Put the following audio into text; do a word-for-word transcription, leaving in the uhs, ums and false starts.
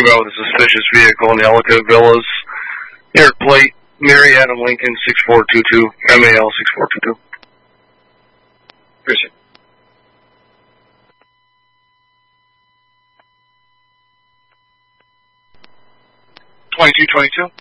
talking about with a suspicious vehicle in the Ellicott Villas. Air plate, Mary Adam Lincoln, six four two two, M A L six four two two. Appreciate it. twenty-two twenty-two.